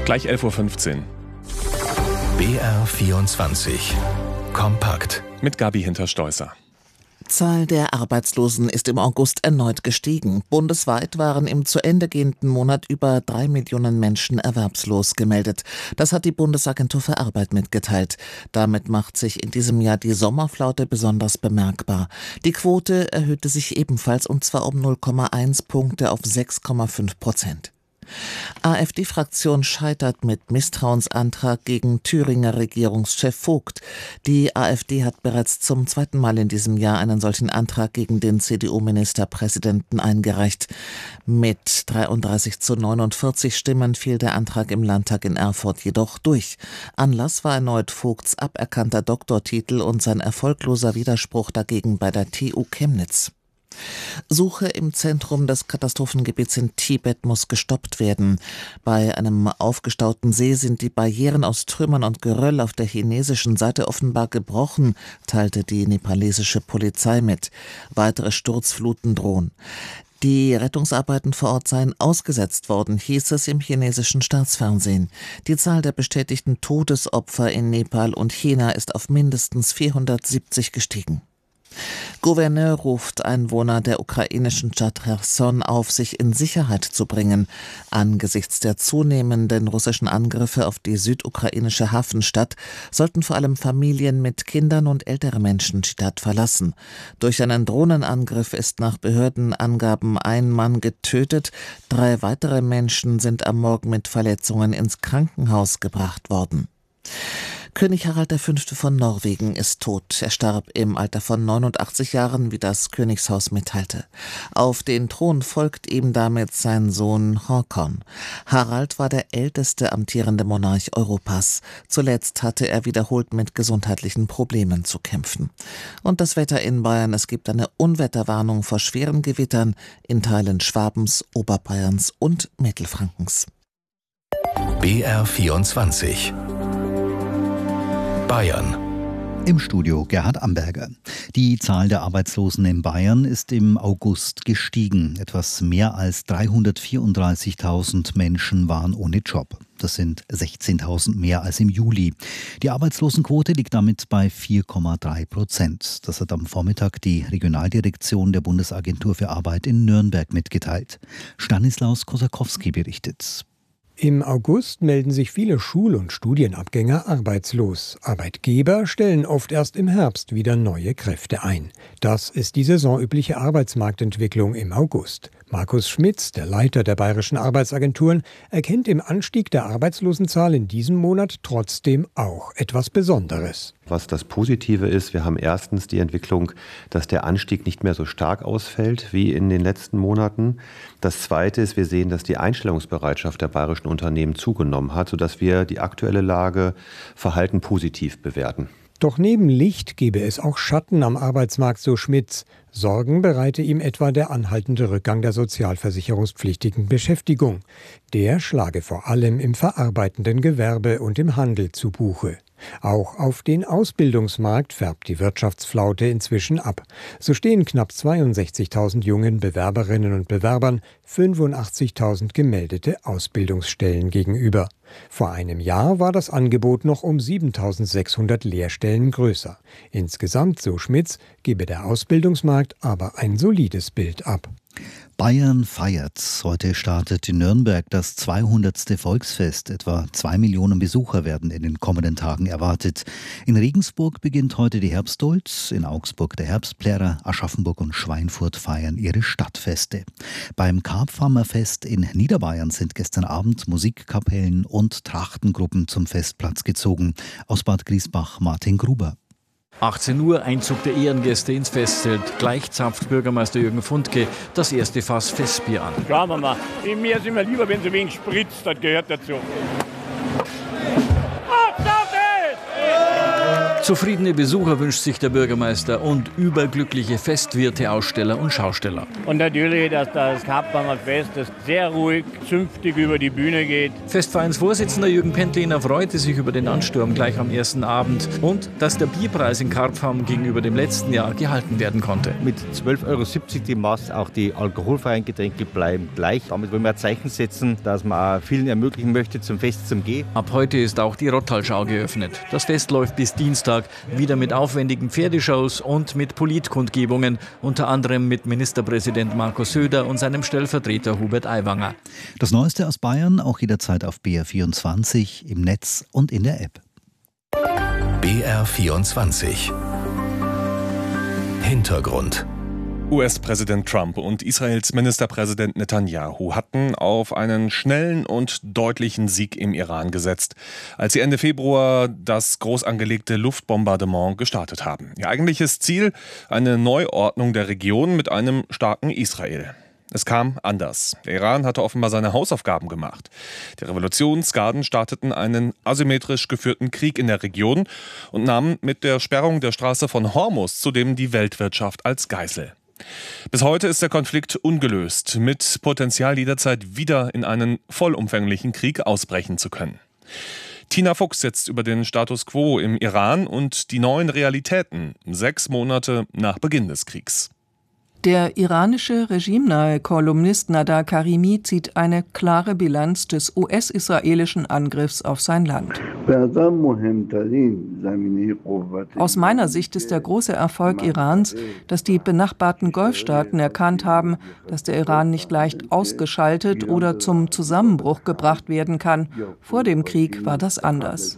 Gleich 11:15 Uhr. BR24 kompakt. Mit Gabi Hinterstoißer. Zahl der Arbeitslosen ist im August erneut gestiegen. Bundesweit waren im zu Ende gehenden Monat über 3 Millionen Menschen erwerbslos gemeldet. Das hat die Bundesagentur für Arbeit mitgeteilt. Damit macht sich in diesem Jahr die Sommerflaute besonders bemerkbar. Die Quote erhöhte sich ebenfalls, und zwar um 0,1 Punkte auf 6,5%. AfD-Fraktion scheitert mit Misstrauensantrag gegen Thüringer Regierungschef Vogt. Die AfD hat bereits zum zweiten Mal in diesem Jahr einen solchen Antrag gegen den CDU-Ministerpräsidenten eingereicht. Mit 33:49 Stimmen fiel der Antrag im Landtag in Erfurt jedoch durch. Anlass war erneut Vogts aberkannter Doktortitel und sein erfolgloser Widerspruch dagegen bei der TU Chemnitz. Suche im Zentrum des Katastrophengebiets in Tibet muss gestoppt werden. Bei einem aufgestauten See sind die Barrieren aus Trümmern und Geröll auf der chinesischen Seite offenbar gebrochen, teilte die nepalesische Polizei mit. Weitere Sturzfluten drohen. Die Rettungsarbeiten vor Ort seien ausgesetzt worden, hieß es im chinesischen Staatsfernsehen. Die Zahl der bestätigten Todesopfer in Nepal und China ist auf mindestens 470 gestiegen. Gouverneur ruft Einwohner der ukrainischen Stadt Cherson auf, sich in Sicherheit zu bringen. Angesichts der zunehmenden russischen Angriffe auf die südukrainische Hafenstadt sollten vor allem Familien mit Kindern und ältere Menschen die Stadt verlassen. Durch einen Drohnenangriff ist nach Behördenangaben ein Mann getötet, 3 weitere Menschen sind am Morgen mit Verletzungen ins Krankenhaus gebracht worden. König Harald V. von Norwegen ist tot. Er starb im Alter von 89 Jahren, wie das Königshaus mitteilte. Auf den Thron folgt ihm damit sein Sohn Håkon. Harald war der älteste amtierende Monarch Europas. Zuletzt hatte er wiederholt mit gesundheitlichen Problemen zu kämpfen. Und das Wetter in Bayern: Es gibt eine Unwetterwarnung vor schweren Gewittern in Teilen Schwabens, Oberbayerns und Mittelfrankens. BR24 Bayern. Im Studio Gerhard Amberger. Die Zahl der Arbeitslosen in Bayern ist im August gestiegen. Etwas mehr als 334.000 Menschen waren ohne Job. Das sind 16.000 mehr als im Juli. Die Arbeitslosenquote liegt damit bei 4,3%. Das hat am Vormittag die Regionaldirektion der Bundesagentur für Arbeit in Nürnberg mitgeteilt. Stanislaus Kosakowski berichtet. Im August melden sich viele Schul- und Studienabgänger arbeitslos. Arbeitgeber stellen oft erst im Herbst wieder neue Kräfte ein. Das ist die saisonübliche Arbeitsmarktentwicklung im August. Markus Schmitz, der Leiter der Bayerischen Arbeitsagenturen, erkennt im Anstieg der Arbeitslosenzahl in diesem Monat trotzdem auch etwas Besonderes. Was das Positive ist, wir haben erstens die Entwicklung, dass der Anstieg nicht mehr so stark ausfällt wie in den letzten Monaten. Das Zweite ist, wir sehen, dass die Einstellungsbereitschaft der bayerischen Unternehmen zugenommen hat, sodass wir die aktuelle Lage verhalten positiv bewerten. Doch neben Licht gebe es auch Schatten am Arbeitsmarkt, so Schmitz. Sorgen bereite ihm etwa der anhaltende Rückgang der sozialversicherungspflichtigen Beschäftigung. Der schlage vor allem im verarbeitenden Gewerbe und im Handel zu Buche. Auch auf den Ausbildungsmarkt färbt die Wirtschaftsflaute inzwischen ab. So stehen knapp 62.000 jungen Bewerberinnen und Bewerbern 85.000 gemeldete Ausbildungsstellen gegenüber. Vor einem Jahr war das Angebot noch um 7.600 Lehrstellen größer. Insgesamt, so Schmitz, gebe der Ausbildungsmarkt aber ein solides Bild ab. Bayern feiert. Heute startet in Nürnberg das 200. Volksfest. Etwa 2 Millionen Besucher werden in den kommenden Tagen erwartet. In Regensburg beginnt heute die Herbstduld, in Augsburg der Herbstplärer, Aschaffenburg und Schweinfurt feiern ihre Stadtfeste. Beim Karpfarmerfest in Niederbayern sind gestern Abend Musikkapellen und Trachtengruppen zum Festplatz gezogen. Aus Bad Griesbach Martin Gruber. 18 Uhr, Einzug der Ehrengäste ins Festzelt. Gleich zapft Bürgermeister Jürgen Fundke das erste Fass Festbier an. Schauen wir mal. Mir ist immer lieber, wenn es ein wenig spritzt, das gehört dazu. Zufriedene Besucher wünscht sich der Bürgermeister und überglückliche Festwirte, Aussteller und Schausteller. Und natürlich, dass das Kappanger Fest das sehr ruhig, zünftig über die Bühne geht. Festvereinsvorsitzender Jürgen Pentliner freute sich über den Ansturm gleich am ersten Abend und dass der Bierpreis in Karpfam gegenüber dem letzten Jahr gehalten werden konnte. Mit 12,70 € die Maß, auch die alkoholfreien Getränke bleiben gleich. Damit wollen wir ein Zeichen setzen, dass man auch vielen ermöglichen möchte, zum Fest zu gehen. Ab heute ist auch die Rottalschau geöffnet. Das Fest läuft bis Dienstag wieder mit aufwendigen Pferdeshows und mit Politkundgebungen, unter anderem mit Ministerpräsident Markus Söder und seinem Stellvertreter Hubert Aiwanger. Das Neueste aus Bayern auch jederzeit auf BR24, im Netz und in der App. BR24 Hintergrund. US-Präsident Trump und Israels Ministerpräsident Netanyahu hatten auf einen schnellen und deutlichen Sieg im Iran gesetzt, als sie Ende Februar das groß angelegte Luftbombardement gestartet haben. Ihr eigentliches Ziel: eine Neuordnung der Region mit einem starken Israel. Es kam anders. Der Iran hatte offenbar seine Hausaufgaben gemacht. Die Revolutionsgarden starteten einen asymmetrisch geführten Krieg in der Region und nahmen mit der Sperrung der Straße von Hormuz zudem die Weltwirtschaft als Geißel. Bis heute ist der Konflikt ungelöst, mit Potenzial jederzeit wieder in einen vollumfänglichen Krieg ausbrechen zu können. Tina Fuchs jetzt über den Status quo im Iran und die neuen Realitäten 6 Monate nach Beginn des Kriegs. Der iranische regimenahe Kolumnist Nader Karimi zieht eine klare Bilanz des US-israelischen Angriffs auf sein Land. Aus meiner Sicht ist der große Erfolg Irans, dass die benachbarten Golfstaaten erkannt haben, dass der Iran nicht leicht ausgeschaltet oder zum Zusammenbruch gebracht werden kann. Vor dem Krieg war das anders.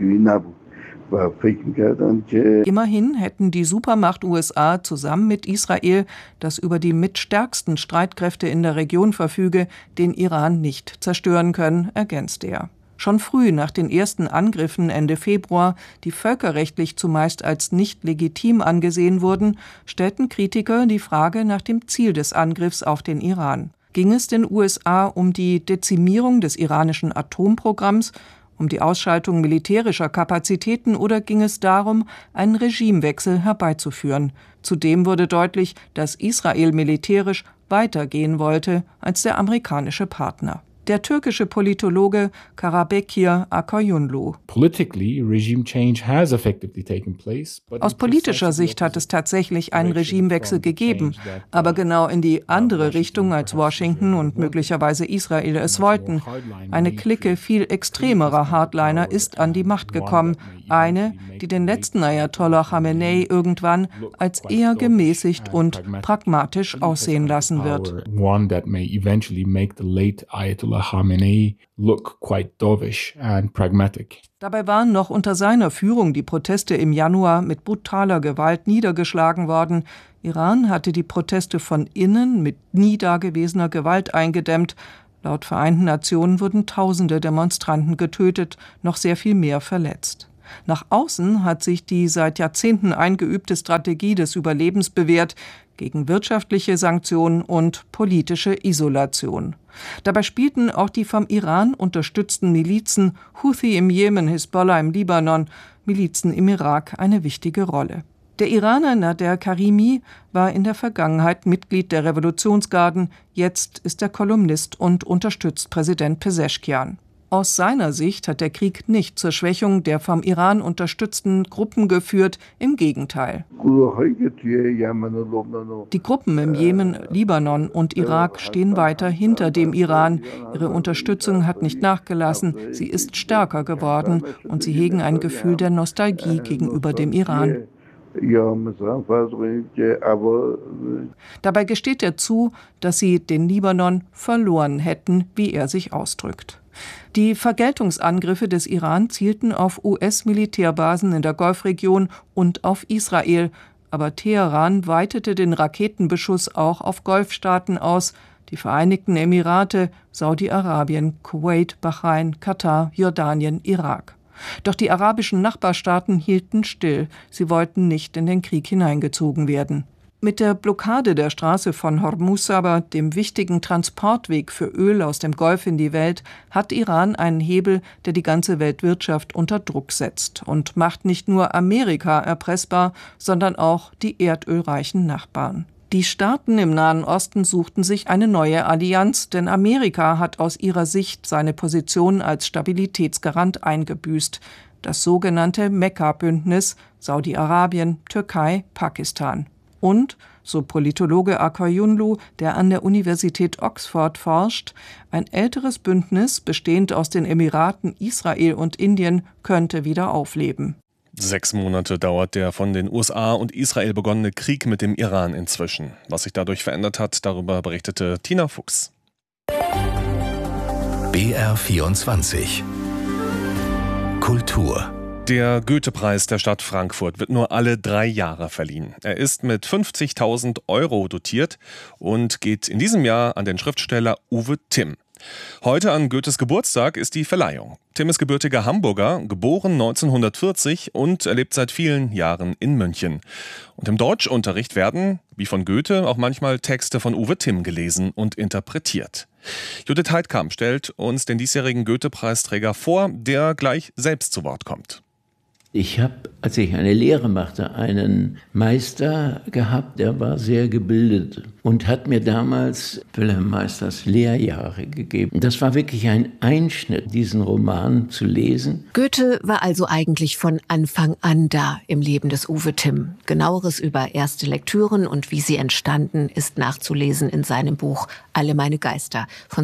Immerhin hätten die Supermacht USA zusammen mit Israel, das über die mitstärksten Streitkräfte in der Region verfüge, den Iran nicht zerstören können, ergänzt er. Schon früh nach den ersten Angriffen Ende Februar, die völkerrechtlich zumeist als nicht legitim angesehen wurden, stellten Kritiker die Frage nach dem Ziel des Angriffs auf den Iran. Ging es den USA um die Dezimierung des iranischen Atomprogramms, um die Ausschaltung militärischer Kapazitäten oder ging es darum, einen Regimewechsel herbeizuführen? Zudem wurde deutlich, dass Israel militärisch weitergehen wollte als der amerikanische Partner. Der türkische Politologe Karabekir Akayunlu. Aus politischer Sicht hat es tatsächlich einen Regimewechsel gegeben, aber genau in die andere Richtung, als Washington und möglicherweise Israel es wollten. Eine Clique viel extremerer Hardliner ist an die Macht gekommen, eine, die den letzten Ayatollah Khamenei irgendwann als eher gemäßigt und pragmatisch aussehen lassen wird. Khamenei look quite dovish and pragmatic. Dabei waren noch unter seiner Führung die Proteste im Januar mit brutaler Gewalt niedergeschlagen worden. Iran hatte die Proteste von innen mit nie dagewesener Gewalt eingedämmt. Laut Vereinten Nationen wurden Tausende Demonstranten getötet, noch sehr viel mehr verletzt. Nach außen hat sich die seit Jahrzehnten eingeübte Strategie des Überlebens bewährt, gegen wirtschaftliche Sanktionen und politische Isolation. Dabei spielten auch die vom Iran unterstützten Milizen Houthi im Jemen, Hisbollah im Libanon, Milizen im Irak eine wichtige Rolle. Der Iraner Nader Karimi war in der Vergangenheit Mitglied der Revolutionsgarden, jetzt ist er Kolumnist und unterstützt Präsident Pezeshkian. Aus seiner Sicht hat der Krieg nicht zur Schwächung der vom Iran unterstützten Gruppen geführt, im Gegenteil. Die Gruppen im Jemen, Libanon und Irak stehen weiter hinter dem Iran. Ihre Unterstützung hat nicht nachgelassen, sie ist stärker geworden und sie hegen ein Gefühl der Nostalgie gegenüber dem Iran. Dabei gesteht er zu, dass sie den Libanon verloren hätten, wie er sich ausdrückt. Die Vergeltungsangriffe des Iran zielten auf US-Militärbasen in der Golfregion und auf Israel. Aber Teheran weitete den Raketenbeschuss auch auf Golfstaaten aus, die Vereinigten Emirate, Saudi-Arabien, Kuwait, Bahrain, Katar, Jordanien, Irak. Doch die arabischen Nachbarstaaten hielten still. Sie wollten nicht in den Krieg hineingezogen werden. Mit der Blockade der Straße von Hormuz aber, dem wichtigen Transportweg für Öl aus dem Golf in die Welt, hat Iran einen Hebel, der die ganze Weltwirtschaft unter Druck setzt und macht nicht nur Amerika erpressbar, sondern auch die erdölreichen Nachbarn. Die Staaten im Nahen Osten suchten sich eine neue Allianz, denn Amerika hat aus ihrer Sicht seine Position als Stabilitätsgarant eingebüßt. Das sogenannte Mekka-Bündnis Saudi-Arabien, Türkei, Pakistan. Und, so Politologe Akar Yunlu, der an der Universität Oxford forscht, ein älteres Bündnis, bestehend aus den Emiraten Israel und Indien, könnte wieder aufleben. 6 Monate dauert der von den USA und Israel begonnene Krieg mit dem Iran inzwischen. Was sich dadurch verändert hat, darüber berichtete Tina Fuchs. BR24 Kultur. Der Goethe-Preis der Stadt Frankfurt wird nur alle 3 Jahre verliehen. Er ist mit 50.000 € dotiert und geht in diesem Jahr an den Schriftsteller Uwe Timm. Heute an Goethes Geburtstag ist die Verleihung. Timm ist gebürtiger Hamburger, geboren 1940 und lebt seit vielen Jahren in München. Und im Deutschunterricht werden, wie von Goethe, auch manchmal Texte von Uwe Timm gelesen und interpretiert. Judith Heidkamp stellt uns den diesjährigen Goethe-Preisträger vor, der gleich selbst zu Wort kommt. Ich habe, als ich eine Lehre machte, einen Meister gehabt, der war sehr gebildet und hat mir damals Wilhelm Meisters Lehrjahre gegeben. Das war wirklich ein Einschnitt, diesen Roman zu lesen. Goethe war also eigentlich von Anfang an da im Leben des Uwe Timm. Genaueres über erste Lektüren und wie sie entstanden, ist nachzulesen in seinem Buch Alle meine Geister von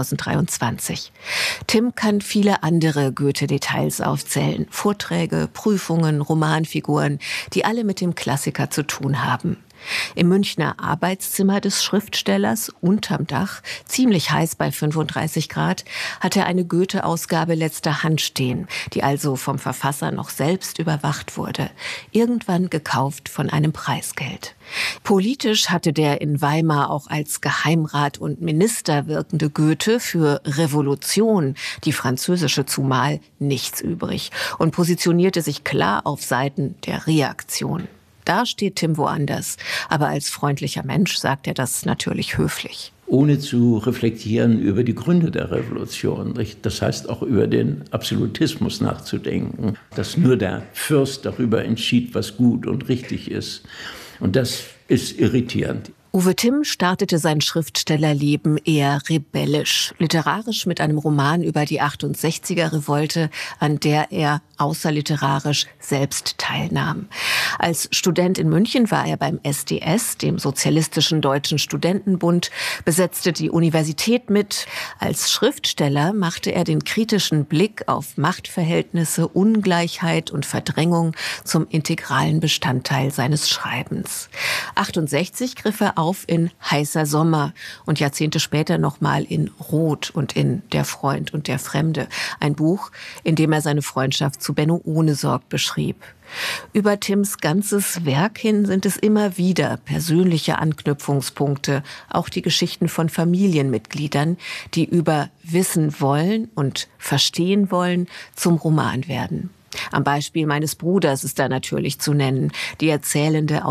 2023. Timm kann viele andere Goethe-Details aufzählen. Vorträge, Prüfungen, Romanfiguren, die alle mit dem Klassiker zu tun haben. Im Münchner Arbeitszimmer des Schriftstellers unterm Dach, ziemlich heiß bei 35 Grad, hat er eine Goethe-Ausgabe letzter Hand stehen, die also vom Verfasser noch selbst überwacht wurde, irgendwann gekauft von einem Preisgeld. Politisch hatte der in Weimar auch als Geheimrat und Minister wirkende Goethe für Revolution, die französische zumal, nichts übrig und positionierte sich klar auf Seiten der Reaktion. Da steht Timm woanders, aber als freundlicher Mensch sagt er das natürlich höflich. Ohne zu reflektieren über die Gründe der Revolution. Das heißt auch über den Absolutismus nachzudenken, dass nur der Fürst darüber entschied, was gut und richtig ist. Und das ist irritierend. Uwe Timm startete sein Schriftstellerleben eher rebellisch, literarisch mit einem Roman über die 68er-Revolte, an der er außerliterarisch selbst teilnahm. Als Student in München war er beim SDS, dem Sozialistischen Deutschen Studentenbund, besetzte die Universität mit. Als Schriftsteller machte er den kritischen Blick auf Machtverhältnisse, Ungleichheit und Verdrängung zum integralen Bestandteil seines Schreibens. 68 griff er auf in Heißer Sommer und Jahrzehnte später nochmal in Rot und in Der Freund und der Fremde. Ein Buch, in dem er seine Freundschaft zu Benno Ohnesorg beschrieb. Über Timms ganzes Werk hin sind es immer wieder persönliche Anknüpfungspunkte, auch die Geschichten von Familienmitgliedern, die über Wissen wollen und verstehen wollen, zum Roman werden. Am Beispiel meines Bruders ist da natürlich zu nennen, die erzählende